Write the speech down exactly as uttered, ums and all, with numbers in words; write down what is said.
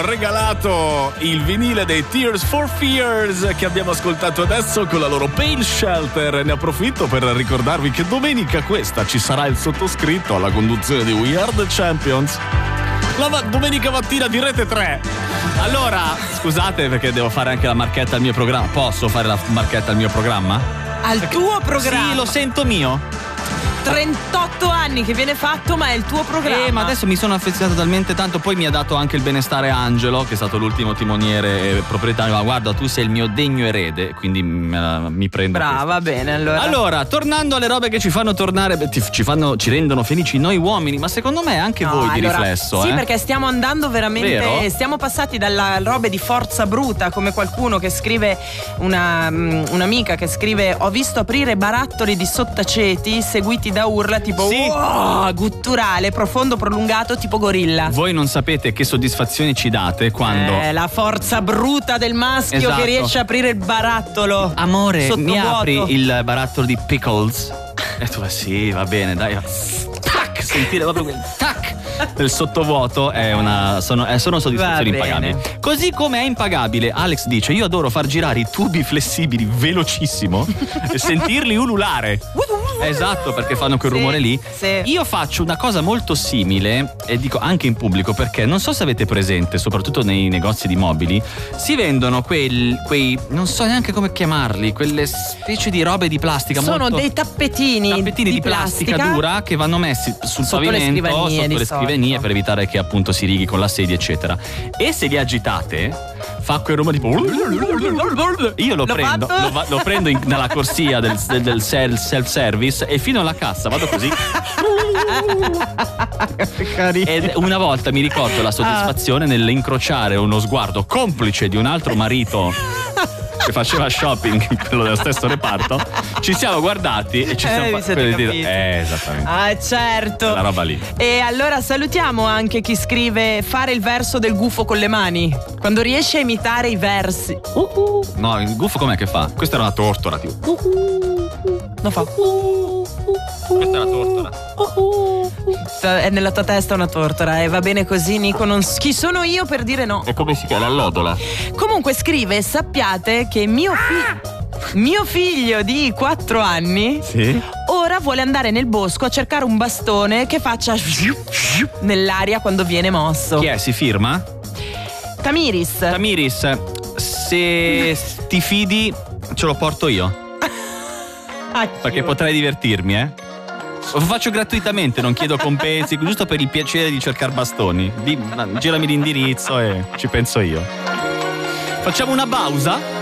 regalato il vinile dei Tears for Fears che abbiamo ascoltato adesso con la loro Pain Shelter. Ne approfitto per ricordarvi che domenica questa ci sarà il sottoscritto alla conduzione di We Are The Champions. La ma- domenica mattina di Rete tre. Allora, scusate perché devo fare anche la marchetta al mio programma. Posso fare la marchetta al mio programma? Al perché tuo programma? Sì, lo sento mio. trentotto anni che viene fatto, ma è il tuo programma. Eh, ma adesso mi sono affezionato talmente tanto. Poi mi ha dato anche il benestare Angelo, che è stato l'ultimo timoniere e proprietario. Ma guarda, tu sei il mio degno erede, quindi mi, mi prendo. Brava, va bene. Allora. Allora, tornando alle robe che ci fanno tornare, beh, ti, ci fanno, ci rendono felici noi uomini, ma secondo me anche No, voi di allora, riflesso. Sì, eh? perché stiamo andando veramente. Vero? Stiamo passati dalla roba di forza bruta, come qualcuno che scrive, una, un'amica che scrive: ho visto aprire barattoli di sottaceti seguiti da urla tipo Sì. wow, gutturale, profondo, prolungato, tipo gorilla. Voi non sapete che soddisfazione ci date quando. Eh, la forza bruta del maschio Esatto. che riesce a aprire il barattolo. Amore, mi sottovuoto. apri il barattolo di pickles? E tu, sì, va bene, dai. Tac, sentire proprio quel tac del sottovuoto è una, sono, eh, sono soddisfazioni Va bene. impagabili. Così come è impagabile, Alex dice: io adoro far girare i tubi flessibili velocissimo e sentirli ululare. Esatto, perché fanno quel Sì, rumore lì. sì. Io faccio una cosa molto simile, e dico anche in pubblico, perché non so se avete presente, soprattutto nei negozi di mobili, si vendono quel, quei, non so neanche come chiamarli, quelle specie di robe di plastica. Sono molto, dei tappetini, tappetini di, plastica, dura che vanno messi sul Sotto le pavimento, scrivanie, sotto di le scrivanie, solito. per evitare che appunto si righi con la sedia, eccetera. E se li agitate, fa quel rumore tipo. Io lo, L'ho prendo, fatto? lo, va- lo prendo in- nella corsia del, del, del self service e fino alla cassa vado così. Ed una volta mi ricordo la soddisfazione nell'incrociare uno sguardo complice di un altro marito che faceva shopping in quello dello stesso reparto. Ci siamo guardati e ci Eh, siamo vi fa- siete quelli di- capiti. Eh, esattamente. Ah, certo. La roba lì. E allora salutiamo anche chi scrive: fare il verso del gufo con le mani. Quando riesce a imitare i versi. Uh-uh. No, il gufo com'è che fa? Questa era una tortora, tipo. Non fa. Questa è una tortora. È nella tua testa una tortora e va bene così, Nico. Non... Chi sono io per dire no? E come si chiama? L'allodola. Comunque scrive: sappiate che mio figlio mio figlio di quattro anni Sì. ora vuole andare nel bosco a cercare un bastone che faccia nell'aria quando viene mosso. Chi è? Si firma? Tamiris. Tamiris, se ti fidi, ce lo porto io. Perché potrei divertirmi, eh? Lo faccio gratuitamente, non chiedo compensi, giusto per il piacere di cercare bastoni. Di, girami l'indirizzo e ci penso io. Facciamo una pausa?